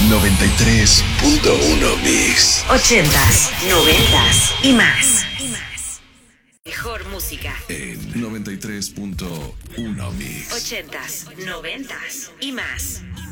93.1 Mix. 80s, 90s y más. Mejor música En 93.1 Mix. 80s, 90s y más.